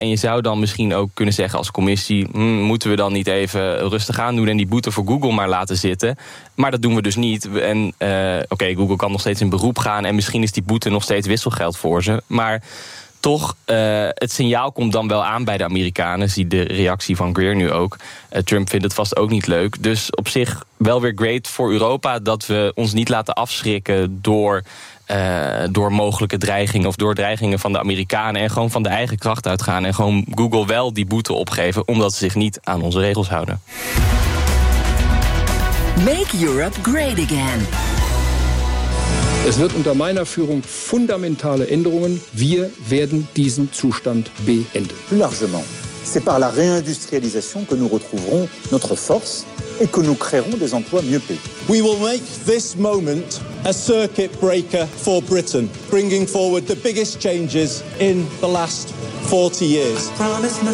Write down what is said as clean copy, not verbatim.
En je zou dan misschien ook kunnen zeggen als commissie, moeten we dan niet even rustig aan doen en die boete voor Google maar laten zitten. Maar dat doen we dus niet. En Google kan nog steeds in beroep gaan en misschien is die boete nog steeds wisselgeld voor ze. Maar toch, het signaal komt dan wel aan bij de Amerikanen. Zie de reactie van Greer nu ook. Trump vindt het vast ook niet leuk. Dus op zich wel weer great voor Europa dat we ons niet laten afschrikken door mogelijke dreigingen of door dreigingen van de Amerikanen en gewoon van de eigen kracht uitgaan en gewoon Google wel die boete opgeven omdat ze zich niet aan onze regels houden. Make Europe great again. Es wird unter meiner Führung fundamentale Änderungen. Wir werden diesen Zustand beenden. Plus largement, c'est par la réindustrialisation que nous retrouverons notre force et que nous créerons des emplois mieux payés. We will make this moment a circuit breaker for Britain, bringing forward the biggest changes in the last 40 years.